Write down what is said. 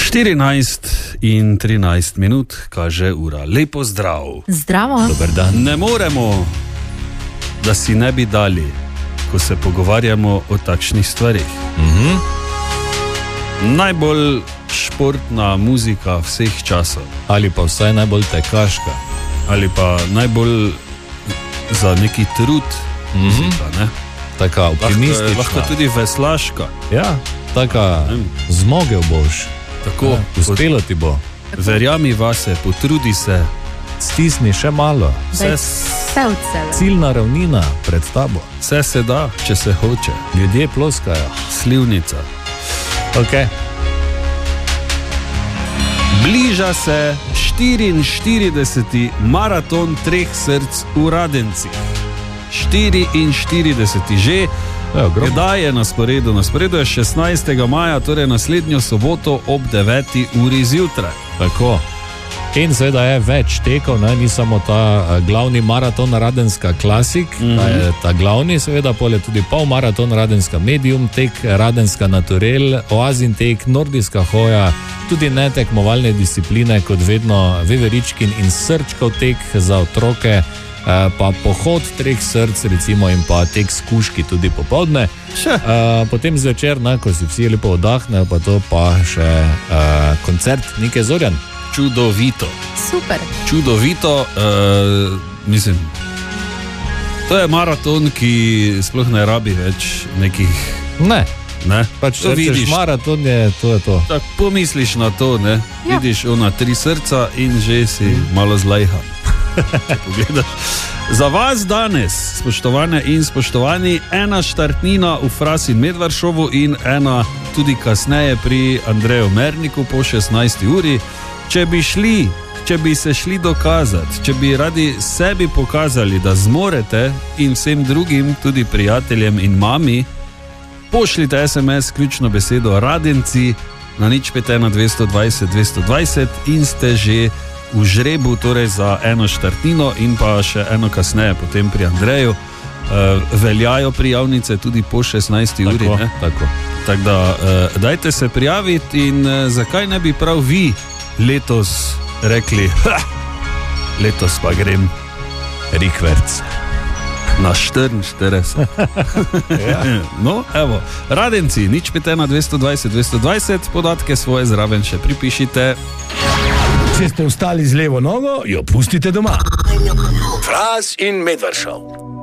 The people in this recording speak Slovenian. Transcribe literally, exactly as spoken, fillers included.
štirinajst in trinajst minut kaže ura. Lepo zdrav. Zdravo. Dober dan. Ne moremo, da si ne bi dali, ko se pogovarjamo o takšnih stvarih. Mhm. Najbolj športna muzika vseh časov. Ali pa vsaj najbolj tekaška. Ali pa najbolj za neki trud muzika, ne? Taka optimistična. Lahko, lahko tudi veslaška. Ja, taka zmogel boš. Tako, ja, uspelo ti bo. Verjami vase, potrudi se. Stisni še malo. Vse, ciljna ravnina pred tabo. Vse se da, če se hoče. Ljudje ploskajo. Slivnica. Ok. Bliža se štiriinštirideseti maraton treh src v Radencih. štiriinštirideseti že. Kdaj je na sporedu? Na sporedu je šestnajstega maja, torej naslednjo soboto ob deveti uri zjutraj. Tako. In seveda je več tekov, ne? Ni samo ta uh, glavni maraton Radenska Klasik, mm-hmm. ta je ta glavni, seveda pol je tudi polmaraton Radenska Medium, tek Radenska Naturel, Oazin tek, nordijska hoja, tudi netekmovalne discipline, kot vedno Veveričkin in Srčkov tek za otroke, uh, pa pohod treh src, recimo, in pa tek skuški tudi popoldne. Uh, potem zvečer, ne, ko si vsi lepo oddahnejo, pa to pa še uh, koncert Nike Zorjan. Čudovito. Super. Čudovito, uh, mislim, to je maraton, ki sploh ne rabi več nekih... Ne. Ne? Pač to vidiš, vidiš, maraton je, to je to. Tak pomisliš na to, ne? Ja. Vidiš ona tri srca in že si malo zlajhan. Če pogledaš. Za vas danes, spoštovane in spoštovani, ena štartnina v Fras in Medvaršovu in ena tudi kasneje pri Andreju Merniku po šestnajsti uri. Če bi šli, če bi se šli dokazati, če bi radi sebi pokazali, da zmorete in vsem drugim, tudi prijateljem in mami, pošljite es em es ključno besedo Radenci na nič pet ena dvesto dvajset dvesto dvajset in ste že v žrebu, torej za eno štartnino in pa še eno kasneje potem pri Andreju. Uh, veljajo prijavnice tudi po šestnajsti uri. Tako, ne? tako. Tak da, uh, dajte se prijaviti in uh, zakaj ne bi prav vi letos rekli, ha, letos pa grem rikverc na štiriinštirideset. Ja. No, evo, Radenci, nič pet ena dvesto dvajset dvesto dvajset, podatke svoje zraven še pripišite. Če ste vstali z levo nogo, jo pustite doma. Fras in Medvaršov.